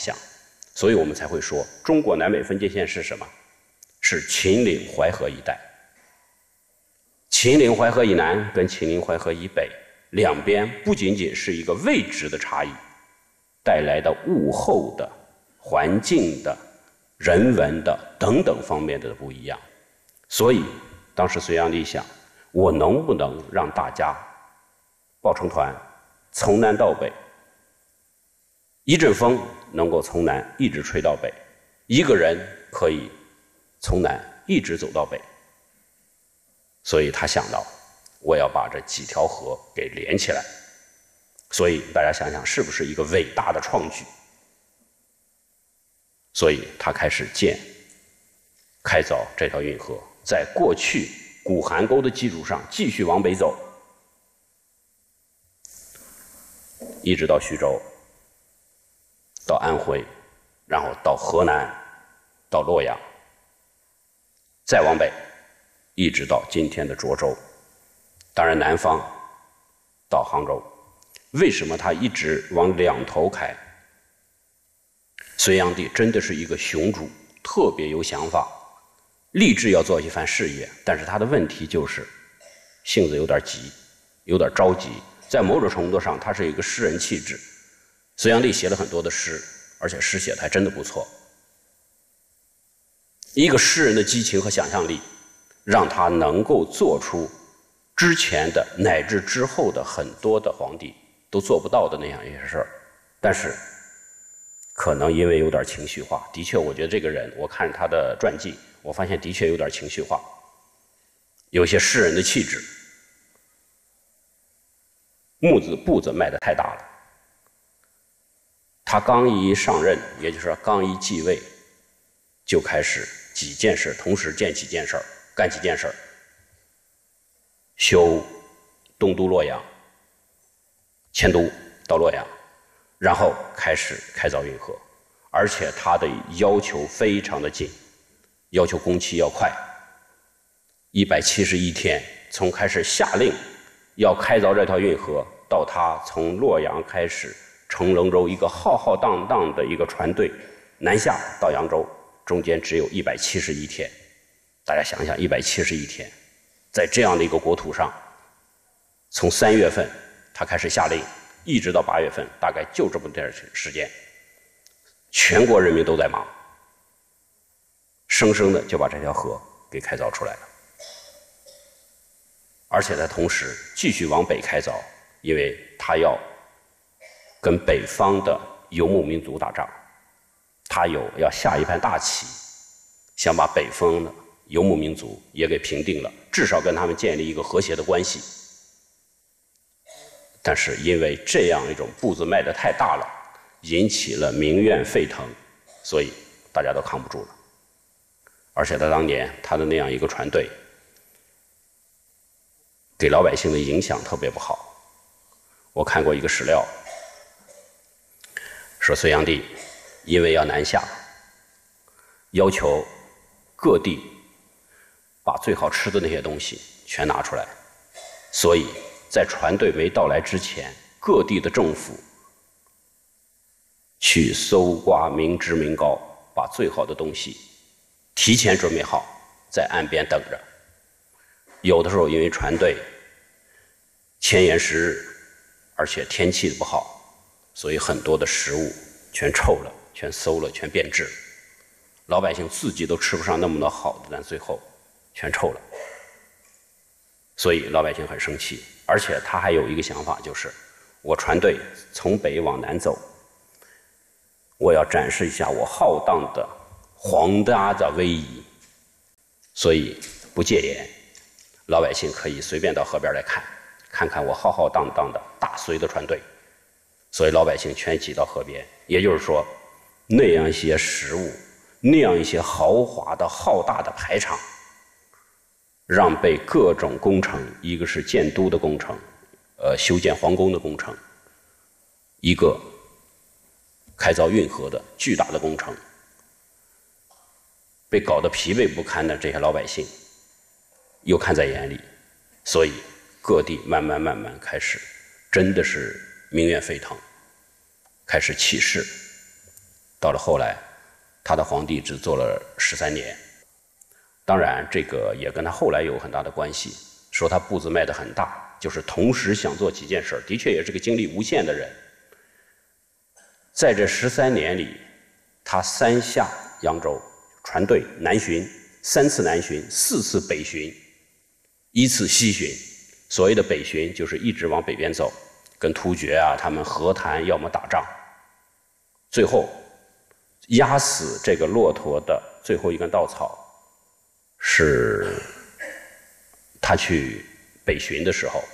向，所以我们才会说，中国南北分界线是什么？是秦岭淮河一带。秦岭淮河以南跟秦岭淮河以北两边不仅仅是一个位置的差异，带来的物候的、环境的、人文的等等方面的不一样。所以当时隋炀帝想，我能不能让大家抱成团，从南到北，一阵风能够从南一直吹到北，一个人可以从南一直走到北。所以他想到，我要把这几条河给连起来。所以大家想想，是不是一个伟大的创举？所以他开始开凿这条运河，在过去古邗沟的基础上继续往北走，一直到徐州，到安徽，然后到河南，到洛阳，再往北，一直到今天的涿州，当然南方到杭州。为什么他一直往两头开？隋炀帝真的是一个雄主，特别有想法，立志要做一番事业，但是他的问题就是性子有点急，有点着急。在某种程度上，他是一个诗人气质。隋炀帝写了很多的诗，而且诗写的还真的不错。一个诗人的激情和想象力，让他能够做出之前的乃至之后的很多的皇帝都做不到的那样一些事儿。但是可能因为有点情绪化，的确我觉得这个人，我看他的传记，我发现的确有点情绪化，有些诗人的气质，步子迈得太大了。他刚一上任，也就是说刚一继位，就开始几件事同时干几件事儿，修东都洛阳，迁都到洛阳，然后开始开凿运河，而且他的要求非常的紧，要求工期要快，171天，从开始下令要开凿这条运河，到他从洛阳开始乘龙舟一个浩浩荡荡的一个船队南下到扬州，中间只有171天。大家想想，171天，在这样的一个国土上，从3月份他开始下令，一直到8月份，大概就这么点时间，全国人民都在忙，生生的就把这条河给开凿出来了。而且他同时继续往北开凿，因为他要跟北方的游牧民族打仗，他要下一盘大棋，想把北方的游牧民族也给平定了，至少跟他们建立一个和谐的关系。但是因为这样一种步子迈得太大了，引起了民怨沸腾，所以大家都扛不住了。而且他当年他的那样一个船队，给老百姓的影响特别不好。我看过一个史料，说隋炀帝因为要南下，要求各地把最好吃的那些东西全拿出来，所以在船队没到来之前，各地的政府去搜刮民脂民膏，把最好的东西提前准备好，在岸边等着。有的时候因为船队迁延时日，而且天气不好，所以很多的食物全臭了，全馊了，全变质了。老百姓自己都吃不上那么多好的，但最后全臭了。所以老百姓很生气，而且他还有一个想法，就是我船队从北往南走，我要展示一下我浩荡的皇家的威仪，所以不戒严，老百姓可以随便到河边来看看我浩浩荡荡的大隋的船队。所以老百姓全挤到河边，也就是说，那样一些食物，那样一些豪华的浩大的排场，让被各种工程，一个是建都的工程，修建皇宫的工程，一个开凿运河的巨大的工程，被搞得疲惫不堪的这些老百姓又看在眼里，所以各地慢慢开始真的是民怨沸腾，开始起事， 到了后来，他的皇帝只做了13年。当然，这个也跟他后来有很大的关系。说他步子迈得很大，就是同时想做几件事，的确也是个精力无限的人。在这13年里，他3下扬州，船队南巡，3次南巡，4次北巡，1次西巡。所谓的北巡，就是一直往北边走，跟突厥啊他们和谈，要么打仗。最后压死这个骆驼的最后一根稻草，是他去北巡的时候，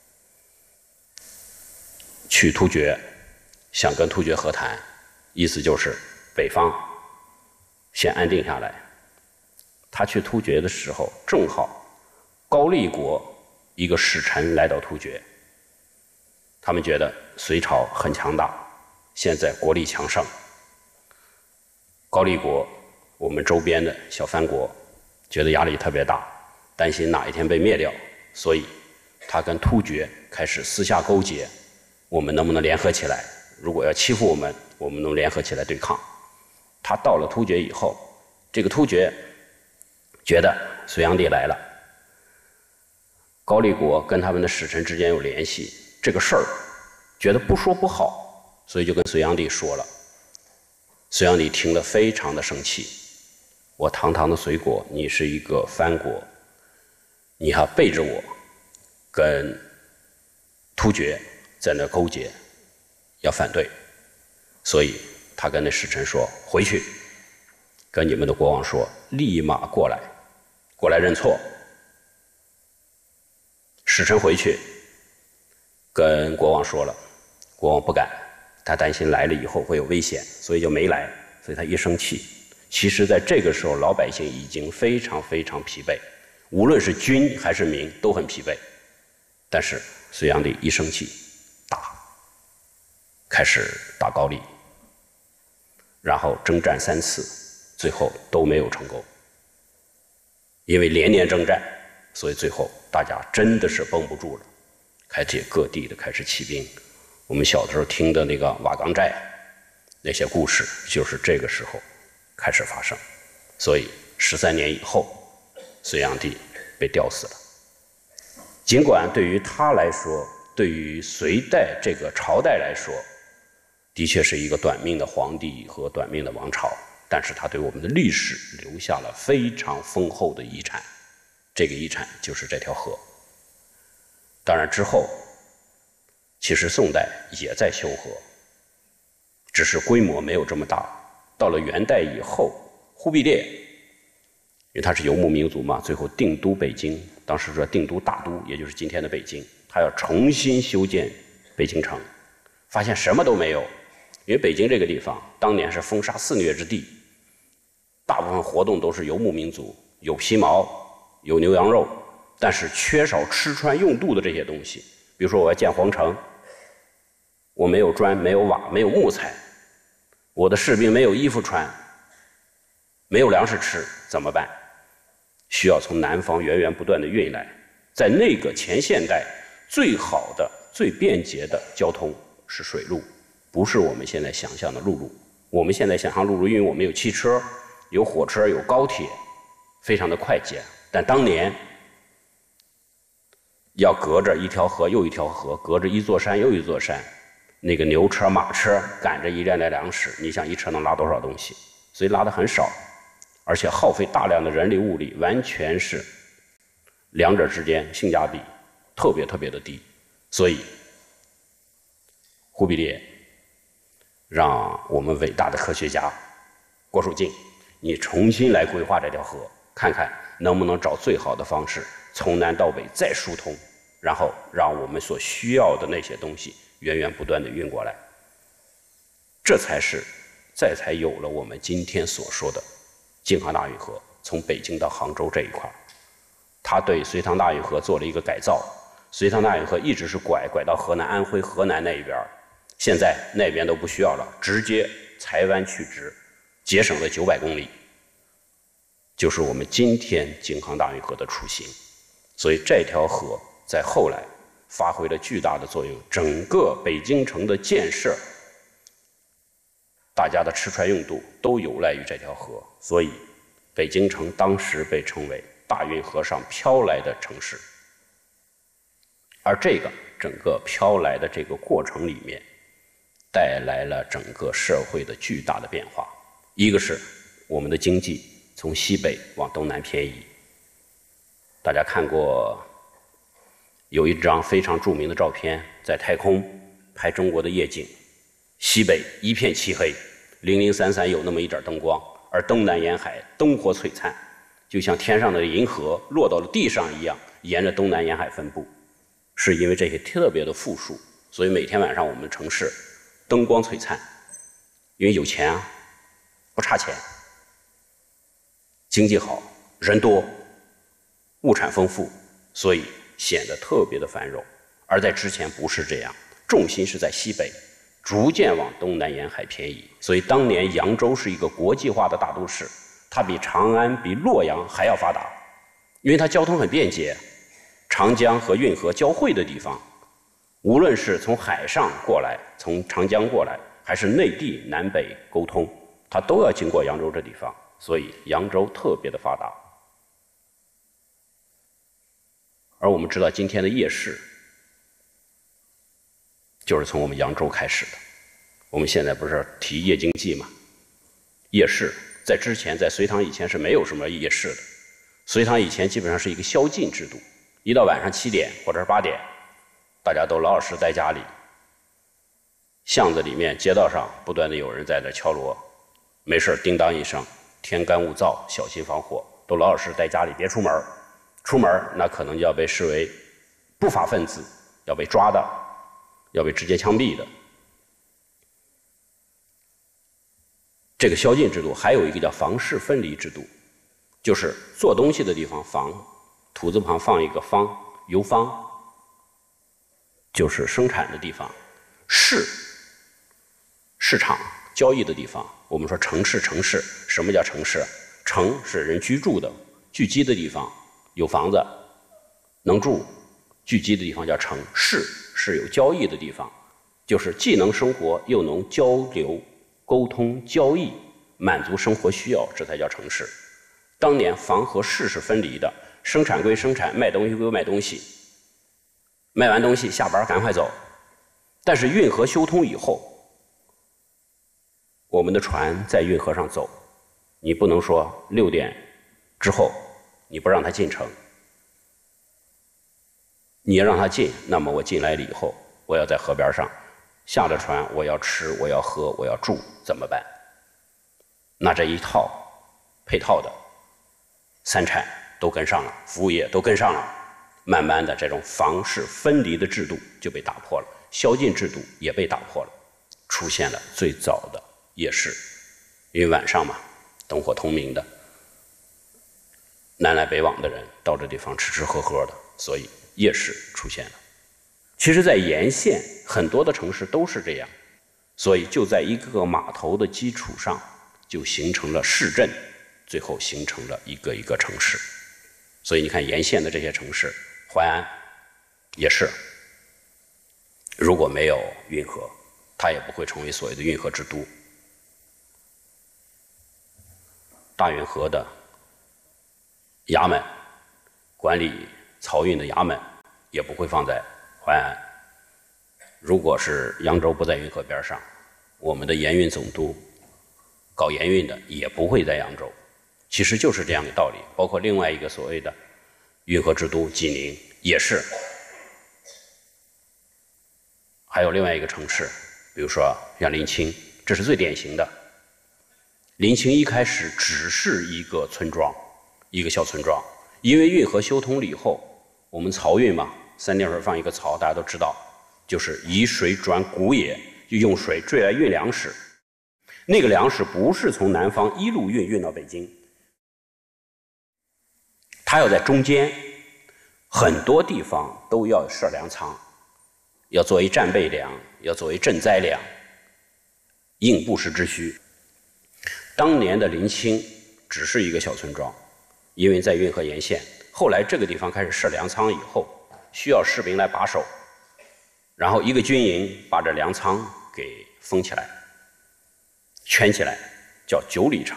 去突厥，想跟突厥和谈，意思就是北方先安定下来。他去突厥的时候，正好高丽国一个使臣来到突厥，他们觉得隋朝很强大，现在国力强盛，高丽国我们周边的小藩国觉得压力特别大，担心哪一天被灭掉，所以他跟突厥开始私下勾结，我们能不能联合起来？如果要欺负我们，我们能联合起来对抗。他到了突厥以后，这个突厥觉得隋炀帝来了，高丽国跟他们的使臣之间有联系，这个事儿觉得不说不好，所以就跟隋炀帝说了。隋炀帝听了非常的生气，我堂堂的隋国，你是一个藩国，你还背着我跟突厥在那勾结，要反对，所以他跟那使臣说，回去跟你们的国王说，立马过来认错。使臣回去跟国王说了，国王不敢，他担心来了以后会有危险，所以就没来。所以他一生气，其实在这个时候老百姓已经非常非常疲惫，无论是军还是民都很疲惫。但是隋炀帝一生气开始打高丽，然后征战3次，最后都没有成功。因为连年征战，所以最后大家真的是绷不住了，开始各地的开始起兵。我们小的时候听的那个瓦岗寨那些故事，就是这个时候开始发生。所以13年以后，隋炀帝被吊死了。尽管对于他来说，对于隋代这个朝代来说，的确是一个短命的皇帝和短命的王朝，但是他对我们的历史留下了非常丰厚的遗产。这个遗产就是这条河。当然之后，其实宋代也在修河，只是规模没有这么大。到了元代以后，忽必烈，因为他是游牧民族嘛，最后定都北京，当时说定都大都，也就是今天的北京，他要重新修建北京城，发现什么都没有。因为北京这个地方当年是风沙肆虐之地，大部分活动都是游牧民族，有皮毛，有牛羊肉，但是缺少吃穿用度的这些东西。比如说我要建皇城，我没有砖，没有瓦，没有木材，我的士兵没有衣服穿，没有粮食吃，怎么办？需要从南方源源不断的运来。在那个前现代，最好的最便捷的交通是水路，不是我们现在想象的陆路。我们现在想象陆路，因为我们有汽车，有火车，有高铁，非常的快捷。但当年要隔着一条河又一条河，隔着一座山又一座山，那个牛车马车赶着一辆辆粮食，你想一车能拉多少东西？所以拉得很少，而且耗费大量的人力物力，完全是两者之间性价比特别的低。所以忽必烈让我们伟大的科学家郭树静，你重新来规划这条河，看看能不能找最好的方式，从南到北再疏通，然后让我们所需要的那些东西源源不断地运过来。这才有了我们今天所说的京杭大运河，从北京到杭州这一块。他对隋唐大运河做了一个改造，隋唐大运河一直是拐到河南安徽河南那一边，现在那边都不需要了，直接裁湾取直，节省了900公里，就是我们今天京杭大运河的雏形。所以这条河在后来发挥了巨大的作用，整个北京城的建设大家的吃穿用度都有赖于这条河，所以北京城当时被称为大运河上飘来的城市。而这个整个飘来的这个过程里面，带来了整个社会的巨大的变化。一个是我们的经济从西北往东南偏移。大家看过有一张非常著名的照片，在太空拍中国的夜景，西北一片漆黑，零零散散有那么一点灯光，而东南沿海灯火璀璨，就像天上的银河落到了地上一样，沿着东南沿海分布。是因为这些特别的富庶，所以每天晚上我们城市灯光璀璨，因为有钱啊，不差钱，经济好，人多，物产丰富，所以显得特别的繁荣。而在之前不是这样，重心是在西北，逐渐往东南沿海偏移。所以当年扬州是一个国际化的大都市，它比长安、比洛阳还要发达，因为它交通很便捷，长江和运河交汇的地方，无论是从海上过来，从长江过来，还是内地南北沟通，它都要经过扬州这地方，所以扬州特别的发达。而我们知道今天的夜市就是从我们扬州开始的。我们现在不是提夜经济吗？夜市在之前，在隋唐以前是没有什么夜市的。隋唐以前基本上是一个宵禁制度，一到晚上7点或者是8点，大家都老老实实在家里，巷子里面街道上不断的有人在这敲锣，没事叮当一声，天干物燥，小心防火，都老老实实在家里，别出门。出门那可能要被视为不法分子，要被抓的，要被直接枪毙的。这个宵禁制度还有一个叫房市分离制度，就是做东西的地方房，土字旁放一个方，油坊就是生产的地方，市场交易的地方。我们说城市，什么叫城市？城是人居住的聚集的地方，有房子能住聚集的地方叫城。市是有交易的地方，就是既能生活又能交流沟通交易，满足生活需要，这才叫城市。当年房和市是分离的，生产归生产，卖东西归卖东西，卖完东西下班赶快走。但是运河修通以后，我们的船在运河上走，你不能说6点之后你不让它进城，你要让它进，那么我进来了以后，我要在河边上下了船，我要吃，我要喝，我要住，怎么办？那这一套配套的三产都跟上了，服务业都跟上了，慢慢的这种房市分离的制度就被打破了，宵禁制度也被打破了，出现了最早的夜市。因为晚上嘛，灯火通明的，南来北往的人到这地方吃吃喝喝的，所以夜市出现了。其实在沿线很多的城市都是这样，所以就在一个码头的基础上就形成了市镇，最后形成了一个一个城市。所以你看沿线的这些城市，淮安也是，如果没有运河，它也不会成为所谓的运河之都。大运河的衙门管理漕运的衙门也不会放在淮安。如果是扬州不在运河边上，我们的盐运总督搞盐运的也不会在扬州。其实就是这样的道理。包括另外一个所谓的运河之都济宁也是，还有另外一个城市，比如说像临清，这是最典型的。临清一开始只是一个村庄，一个小村庄，因为运河修通了以后，我们漕运嘛，3点水放一个漕，大家都知道，就是以水转谷也，就用水坠来运粮食。那个粮食不是从南方一路运到北京，它要在中间，很多地方都要设粮仓，要作为战备粮，要作为赈灾粮，应不时之需。当年的临清只是一个小村庄，因为在运河沿线，后来这个地方开始设粮仓以后，需要士兵来把守，然后一个军营把这粮仓给封起来， 圈起来叫9里长。